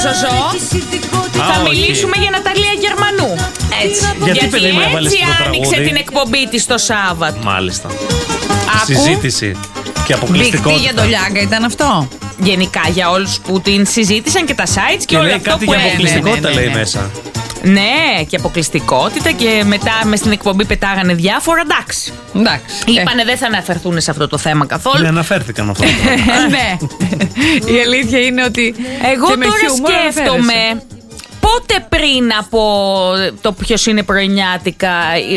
Ζοζό. Θα μιλήσουμε για Ναταλία Γερμανού. Έτσι. Γιατί έτσι άνοιξε την εκπομπή της το Σάββατο. Μάλιστα. Συζήτηση και αποκλειστικότητα. Μπιχτή για το Λιάγκα ήταν αυτό. Γενικά για όλους που την συζήτησαν και τα sites και όλα αυτά που λέει κάτι για αποκλειστικότητα λέει μέσα. Ναι, και αποκλειστικότητα και μετά μες στην εκπομπή πετάγανε διάφορα. Εντάξει. Είπανε δεν θα αναφερθούν σε αυτό το θέμα καθόλου. Ναι, αναφέρθηκαν αυτό. Ναι. Η αλήθεια είναι ότι. Εγώ τώρα σκέφτομαι. Πότε πριν από το ποιος είναι πρωινιάτικα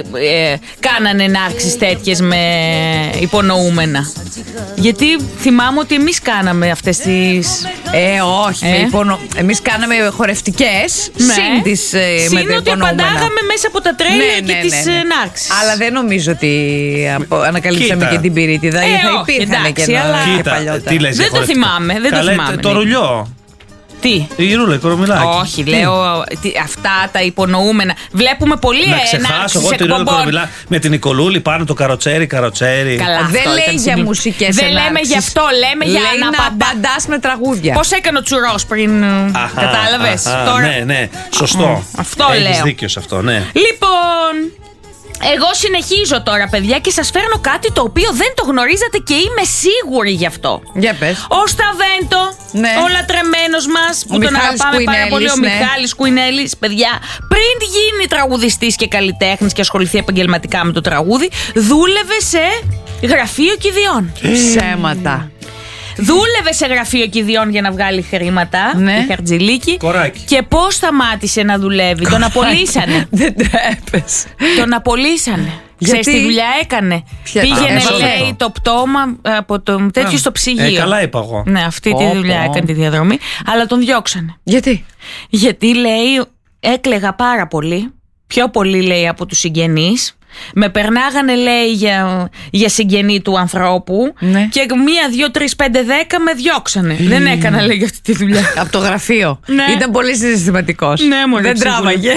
κάνανε ενάρξεις τέτοιες με υπονοούμενα? Γιατί θυμάμαι ότι εμείς κάναμε αυτές τις... όχι, εμείς κάναμε χορευτικές. Ναι. Συν ότι απαντάγαμε μέσα από τα τρέιλερ και τις ενάρξεις. Αλλά δεν νομίζω ότι ανακαλύψαμε και την πυρίτιδα. Θα υπήρχαν και παλιότερα. Δεν το θυμάμαι. Το ρουλιό. Τι? Η Ρούλα, η Κορομιλάκη. Όχι, λέω αυτά τα υπονοούμενα. Βλέπουμε πολύ να ξεχάσω εγώ τη Ρούλα Κορομιλάκη με την Νικολούλη πάνω το καροτσέρι. Καλά, δεν λέει για μουσικές δεν λέμε γι' αυτό, λέμε για να απαντάς με τραγούδια. Πώς έκανε ο Τσουρός πριν, κατάλαβες? Ναι, σωστό. Αυτό λέω. Έχεις δίκιο σε αυτό, ναι. Λοιπόν, εγώ συνεχίζω τώρα, παιδιά, και σας φέρνω κάτι το οποίο δεν το γνωρίζατε και είμαι σίγουρη γι' αυτό. Για πες. Ο Σταβέντο, ο λατρεμένος μας, που τον αγαπάμε πάρα πολύ, ο Μιχάλης Κουινέλης, παιδιά, πριν γίνει τραγουδιστής και καλλιτέχνης και ασχοληθεί επαγγελματικά με το τραγούδι, δούλευε σε γραφείο κηδιών. Ψέματα. Δούλευε σε γραφείο κηδιών για να βγάλει χρήματα. Ναι. Χαρτζηλίκη. Κοράκι. Και πώς σταμάτησε να δουλεύει? Τον απολύσανε. Δεν τρέπεσαι. Τον απολύσανε. Ξέρεις τι δουλειά έκανε? Πήγαινε, λέει, το πτώμα από το τέτοιο στο ψυγείο. Καλά είπα εγώ. Ναι, αυτή τη δουλειά έκανε τη διαδρομή. Αλλά τον διώξανε. Γιατί, λέει, έκλαιγα πάρα πολύ. Πιο πολύ, λέει, από τους συγγενείς. Με περνάγανε, λέει, για συγγενή του ανθρώπου. Ναι. Και 1, 2, 3, 5, 10 με διώξανε. Δεν έκανα, λέει, αυτή τη δουλειά. Από το γραφείο. Ναι. Ήταν πολύ συναισθηματικός. Ναι, μωρέ, δεν τράβαγε.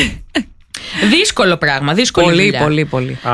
Δύσκολο πράγμα, δύσκολη πολύ.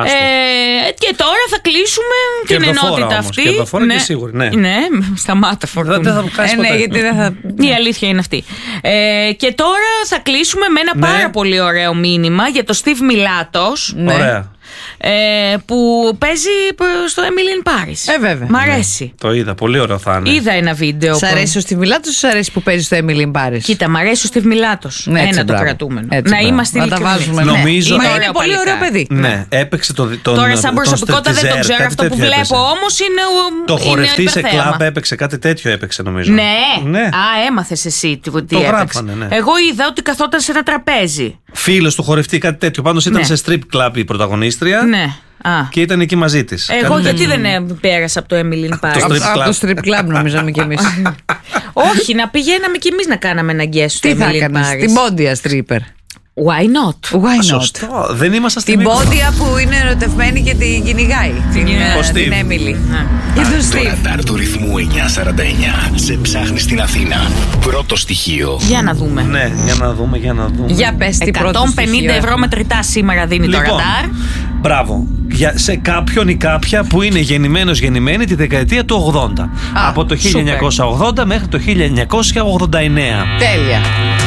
Και τώρα θα κλείσουμε την ενότητα αυτή. Κερδοφόρα και σίγουρη, ναι. Σταμάτα φορτούνα. Δεν θα μου κάνεις ποτέ. Γιατί δεν θα... Η αλήθεια είναι αυτή. Και τώρα θα κλείσουμε με ένα πάρα πολύ ωραίο μήνυμα για το Steve Μιλάτος. Ωραία. Που παίζει στο Emily in Paris. Βέβαια. Μ' αρέσει. Το είδα, πολύ ωραίο θα είναι. Είδα ένα βίντεο. Σ' αρέσει ο Steve Μιλάτος ή σ' αρέσει που παίζει στο Emily in Paris? Κοίτα, μ' αρέσει ο Steve Μιλάτος. Ένα το κρατούμενο. Να είμαστε ειλικρινείς. Νομίζω είναι πολύ ωραίο παιδί. Ναι, έπαιξε τον. Τώρα, σαν προσωπικότητα δεν το ξέρω. Αυτό που βλέπω όμως είναι. Το χορευτή σε κλαμπ έπαιξε, κάτι τέτοιο έπαιξε, νομίζω. Ναι. Έμαθες εσύ τι έπαιξε. Εγώ είδα ότι καθόταν σε ένα τραπέζι. Φίλος του χορευτή, κάτι τέτοιο. Πάντως ήταν σε strip club η πρωταγωνίστρια. Ναι. Και ήταν εκεί μαζί της. Εγώ γιατί δεν πέρασα από το Emily in Paris? Από το strip club νομίζαμε κι εμείς. Όχι, να πηγαίναμε κι εμείς να κάναμε ένα guest στο Emily in Paris. Τι θα έκανες? Την πόντια stripper. Why not? Σωστό. Δεν ήμασταν στην την πόντια που είναι ερωτευμένη και την κυνηγάει. Την Emily. Το ραντάρ του ρυθμού 949 σε ψάχνει στην Αθήνα. Πρώτο στοιχείο. Για να δούμε. Ναι, για να δούμε. Για πες τι πρώτο στοιχείο. 150 ευρώ μετρητά σήμερα δίνει το ραντάρ. Μπράβο. Σε κάποιον ή κάποια που είναι γεννημένη τη δεκαετία του 80. Από το 1980 μέχρι το 1989. Τέλεια.